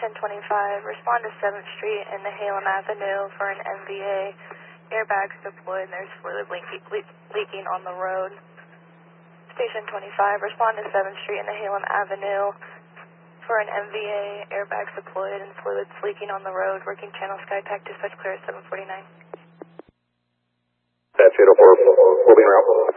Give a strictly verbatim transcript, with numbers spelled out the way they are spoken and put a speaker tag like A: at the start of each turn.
A: Station twenty-five, respond to seventh Street and Nehalem Avenue for an M V A. Airbags deployed and there's fluid leaking, le leaking on the road. Station twenty-five, respond to seventh Street and Nehalem Avenue for an M V A. Airbags deployed and fluids leaking on the road. Working channel SkyTac dispatch clear at seven forty-nine.
B: That's eight oh four, we'll be around.